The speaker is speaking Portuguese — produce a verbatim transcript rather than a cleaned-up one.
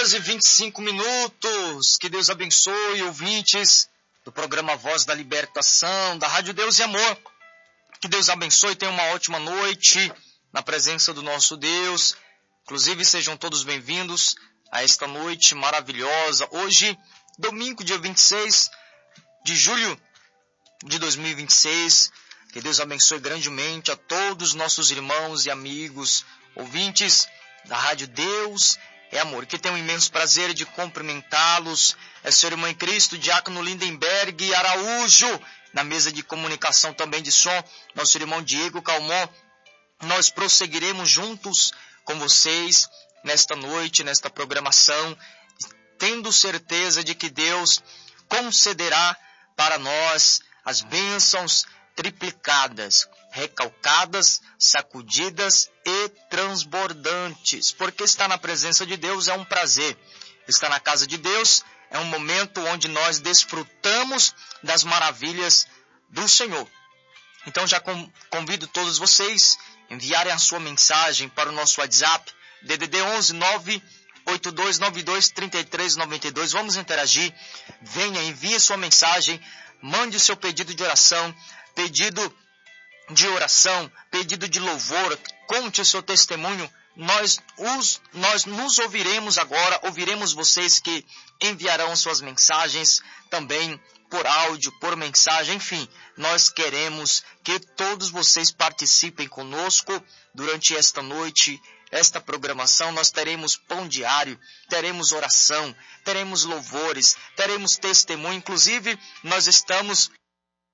horas e vinte e cinco minutos. Que Deus abençoe, ouvintes do programa Voz da Libertação, da Rádio Deus e Amor. Que Deus abençoe, tenha uma ótima noite na presença do nosso Deus. Inclusive, sejam todos bem-vindos a esta noite maravilhosa. Hoje, domingo, dia vinte e seis de julho de dois mil e vinte e seis. Que Deus abençoe grandemente a todos os nossos irmãos e amigos, ouvintes da Rádio Deus é Amor. Que tenho um imenso prazer de cumprimentá-los. É seu irmão em Cristo, Diácono Lindenberg Araújo, na mesa de comunicação também de som, nosso irmão Diego Calmon. Nós prosseguiremos juntos com vocês nesta noite, nesta programação, tendo certeza de que Deus concederá para nós as bênçãos triplicadas, recalcadas, sacudidas e transbordantes. Porque estar na presença de Deus é um prazer. Estar na casa de Deus é um momento onde nós desfrutamos das maravilhas do Senhor. Então já convido todos vocês a enviarem a sua mensagem para o nosso WhatsApp, D D D onze nove oito dois nove dois três três nove dois. Vamos interagir. Venha, envie sua mensagem, mande o seu pedido de oração, pedido de oração, pedido de louvor, conte o seu testemunho. Nós, os, nós nos ouviremos agora, ouviremos vocês que enviarão suas mensagens também por áudio, por mensagem, enfim. Nós queremos que todos vocês participem conosco durante esta noite, esta programação. Nós teremos pão diário, teremos oração, teremos louvores, teremos testemunho. Inclusive, nós estamos